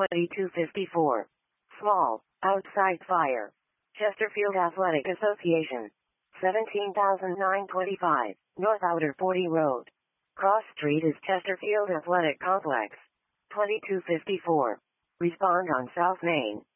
2254. Small, outside fire. Chesterfield Athletic Association. 17,925, North Outer 40 Road. Cross Street is Chesterfield Athletic Complex. 2254. Respond on South Main.